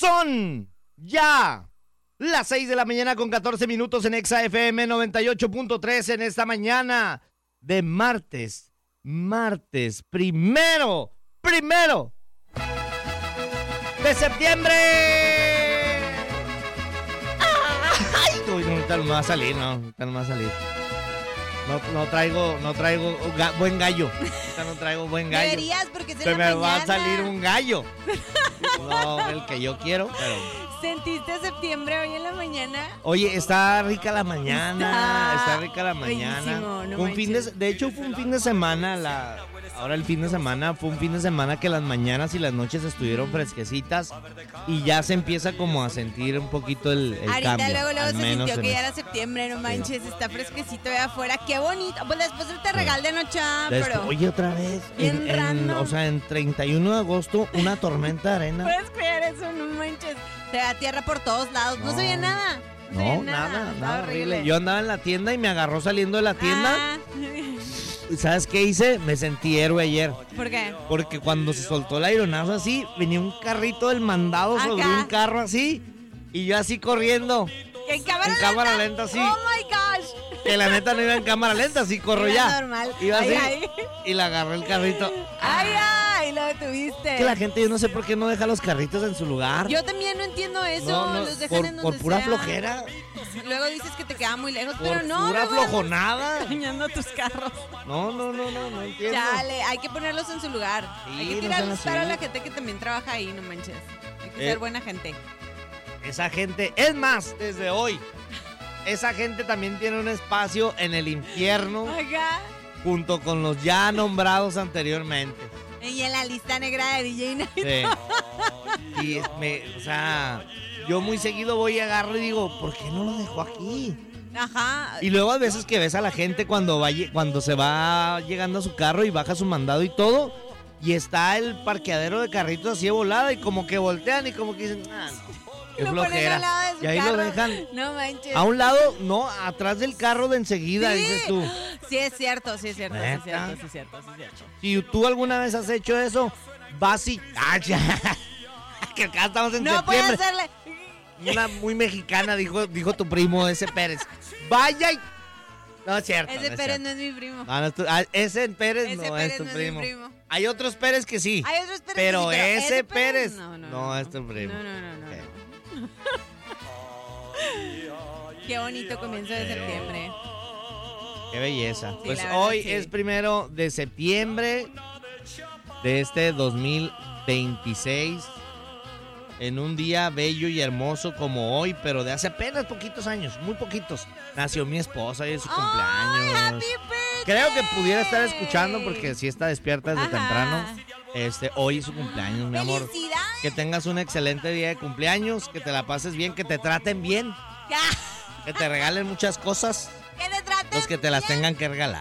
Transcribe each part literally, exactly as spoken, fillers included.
Son ya las seis de la mañana con catorce minutos en Exa F M noventa y ocho punto tres en esta mañana de martes, martes primero, primero de septiembre. ¡Ay! Uy, no, ahorita no me va a salir, no, ahorita no me va a salir. No, no traigo, no traigo ga, buen gallo. Ahorita no traigo buen gallo. Deberías, porque es de Se la me mañana. va a salir un gallo. No, el que yo quiero, pero... ¿Sentiste septiembre hoy en la mañana? Oye, está rica la mañana, Está está, rica la mañana. bellísimo, no un fin de, manches. de hecho, fue un fin de semana, la, ahora el fin de semana, fue un fin de semana que las mañanas y las noches estuvieron fresquecitas y ya se empieza como a sentir un poquito el, el Ahorita cambio. luego, luego al se menos sintió en que ya el- era septiembre, no manches, está fresquecito allá afuera, qué bonito. Pues después del Terregal de anoche, ah, Después- pero... Oye, otra vez, Bien en, en- random. o sea, en treinta y uno de agosto, una tormenta de arena. ¿Puedes creer eso? No manches. Se da tierra por todos lados, no, No. se veía nada. No, se veía No, nada, estaba nada horrible. Yo andaba en la tienda y me agarró saliendo de la tienda. Ah, ¿Y sabes qué hice? Me sentí héroe ayer. ¿por qué? Porque cuando se soltó el aeronazo así, venía un carrito del mandado sobre Acá. un carro así. Y yo así corriendo. En cámara En lenta. cámara lenta, sí. Oh my gosh. Que la neta no iba en cámara lenta, así corro Iba ya. normal. Iba Ay, así. ay. Y le agarré el carrito. Ay, ay, lo detuviste. Que la gente, yo no sé por qué no deja los carritos en su lugar. Yo también no entiendo eso. No, no, los dejan por, en donde por pura sea. flojera. Luego dices que te queda muy lejos, Por pero no. pura luego flojonada. dañando tus carros. No, no, no, no, no entiendo. Chale, hay que ponerlos en su lugar. Sí, hay que no tirar sean los paro a así. la gente que también trabaja ahí, no manches. Hay que Eh. ser buena gente. Esa gente, es más, desde hoy, esa gente también tiene un espacio en el infierno Acá. junto con los ya nombrados anteriormente. Y en la lista negra de D J Night. Sí. Y me, o sea, yo muy seguido voy y agarro y digo, ¿por qué no lo dejó aquí? Ajá. Y luego a veces que ves a la gente cuando va, lle- cuando se va llegando a su carro y baja su mandado y todo, y está el parqueadero de carritos así de volada y como que voltean y como que dicen, ah, no, qué Lo ponen flojera. al lado de su Y ahí lo carro. dejan No manches. a un lado, no, atrás del carro de enseguida, Sí. dices tú. Sí, es cierto, sí es cierto, sí es ¿Neta? cierto, sí es cierto, sí es cierto. Si tú alguna vez has hecho eso, vas y... ¡Ah, ya! Que acá estamos en No puede septiembre. hacerle. Una muy mexicana, dijo, dijo tu primo, ese Pérez. Vaya y... No es cierto. Ese no es Pérez cierto. no es mi primo. Ah, no es tu- ah, ese Pérez Ese no Pérez es tu no es mi primo. primo. Hay otros Pérez que sí. Hay otros Pérez pero, que sí, pero ese Pérez, no, no, no es tu primo. No, no, no, no. Ok. no. Qué bonito comienzo de septiembre. Qué belleza. Sí, Pues la verdad, hoy sí. es primero de septiembre de este dos mil veintiséis. En un día bello y hermoso como hoy, pero de hace apenas poquitos años, muy poquitos. Nació mi esposa y es su ¡Ay, cumpleaños. happy birthday! Creo que pudiera estar escuchando porque sí está despierta desde Ajá. temprano. Este, hoy es su cumpleaños, mi amor. ¡Felicidades! Que tengas un excelente día de cumpleaños, que te la pases bien, que te traten bien, Ya. que te regalen muchas cosas, Que te traten los que te las bien. tengan que regalar.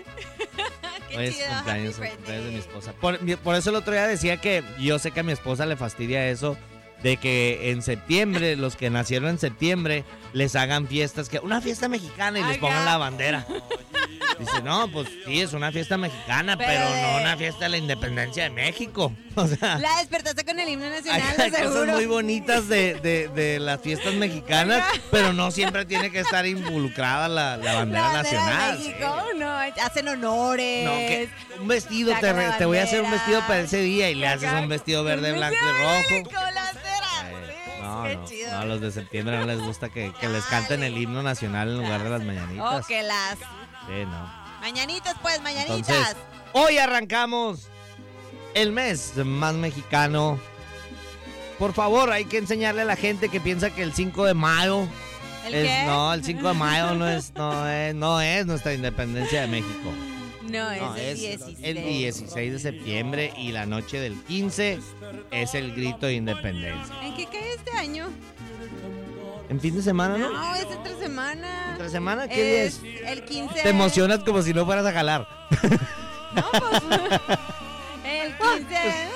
Qué Hoy es chido, cumpleaños, happy el cumpleaños de mi birthday. esposa. Por, mi- por eso el otro día decía que yo sé que a mi esposa le fastidia eso de que en septiembre, los que nacieron en septiembre, les hagan fiestas, que una fiesta mexicana y les Ajá. pongan la bandera. Dice, no, pues sí, es una fiesta mexicana, pero, Pero de- no una fiesta de la independencia de México. O sea, La despertaste con el himno hay, nacional, hay de cosas seguro. muy bonitas de, de, de las fiestas mexicanas, pero no siempre tiene que estar involucrada la, la bandera La bandera nacional. de sí. México, no, hacen honores. No, que un vestido, te, sacan re- la te voy a hacer un bandera. vestido para ese día y le haces Acá, un vestido verde, un blanco vestido y verde rojo. con la cera. Eh, Sí, no, qué no, chido. no, a los de septiembre no les gusta que, que les canten el himno nacional en lugar de las mañanitas. Oh, que las Sí, no. mañanitas, pues, mañanitas. Entonces, hoy arrancamos el mes más mexicano. Por favor, hay que enseñarle a la gente que piensa que el cinco de mayo ¿El es, qué? no, el cinco de mayo no es, no es, no es nuestra independencia de México. No, es No, el es dieciséis. el dieciséis de septiembre y la noche del quince es el grito de independencia. ¿En qué cae este año? En fin de semana, ¿no? No, es entre semana. ¿Entre semana? ¿Qué día es? El quince. Te emocionas como si no fueras a jalar. No, pues. El quince.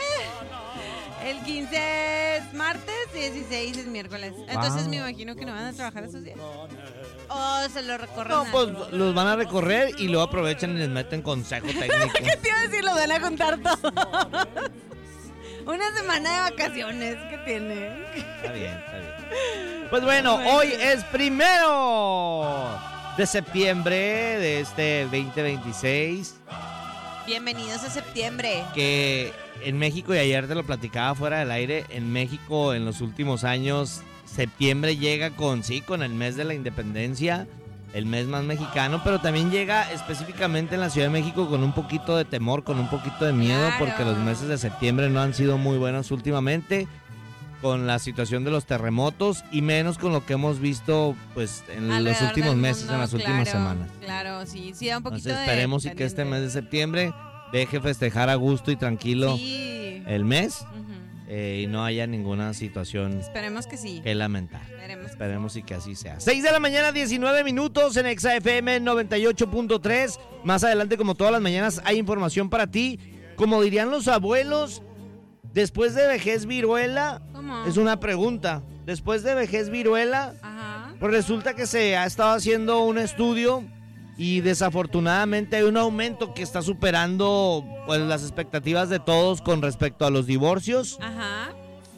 El quince es martes, dieciséis es miércoles. Entonces Wow. me imagino que no van a trabajar esos días. O se lo recorren. No, a- pues los van a recorrer y luego aprovechan y les meten consejo técnico. ¿Qué te iba a decir? Lo van a contar todo. Una semana de vacaciones que tiene. Está bien, está bien. Pues bueno, hoy es primero de septiembre de este veinte veintiséis. Bienvenidos a septiembre. Que en México, y ayer te lo platicaba fuera del aire, en México en los últimos años, septiembre llega con, sí, con el mes de la independencia, el mes más mexicano, pero también llega específicamente en la Ciudad de México con un poquito de temor, con un poquito de miedo, claro, porque los meses de septiembre no han sido muy buenos últimamente, con la situación de los terremotos y menos con lo que hemos visto pues en alrededor los últimos del meses, mundo, en las últimas claro, semanas. Claro, sí, sí da un poquito Entonces de esperemos y que este mes de septiembre deje festejar a gusto y tranquilo sí. el mes. Uh-huh. Eh, y no haya ninguna situación Esperemos que sí. que lamentar. Esperemos, que Esperemos y que así sea. seis de la mañana, diecinueve minutos en Exa F M noventa y ocho punto tres. Más adelante, como todas las mañanas, hay información para ti. Como dirían los abuelos, después de vejez viruela, ¿Cómo? es una pregunta. Después de vejez viruela, Ajá. pues resulta que se ha estado haciendo un estudio y desafortunadamente hay un aumento que está superando pues las expectativas de todos con respecto a los divorcios. Ajá.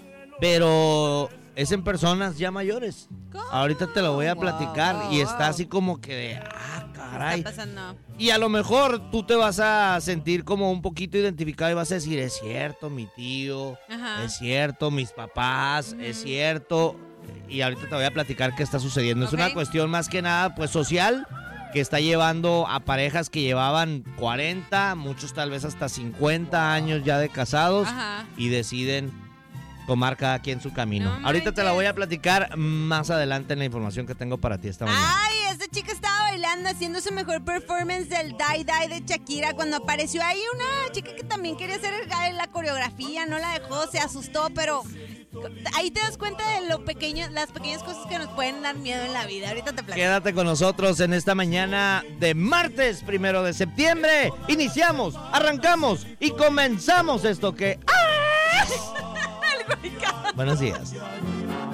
Pero es en personas ya mayores. ¿Cómo? Ahorita te lo voy a Wow, platicar wow, y está wow. así como que de, ah, caray. ¿Qué está pasando? Y a lo mejor tú te vas a sentir como un poquito identificado y vas a decir, es cierto, mi tío, Ajá. es cierto, mis papás, Ujú. es cierto. Y ahorita te voy a platicar qué está sucediendo. Ok. Es una cuestión más que nada pues social, que está llevando a parejas que llevaban cuarenta, muchos tal vez hasta cincuenta años ya de casados. Ajá. Y deciden tomar cada quien su camino. No Ahorita te la manches. voy a platicar más adelante en la información que tengo para ti esta mañana. Ay, esta chica estaba bailando, haciendo su mejor performance del Die Die de Shakira cuando apareció ahí una chica que también quería hacer el- la coreografía, no la dejó, se asustó, pero ahí te das cuenta de lo pequeño, las pequeñas cosas que nos pueden dar miedo en la vida. Ahorita te platico. Quédate con nosotros en esta mañana de martes primero de septiembre. Iniciamos, arrancamos y comenzamos esto que... ¡Ah! Buenos días.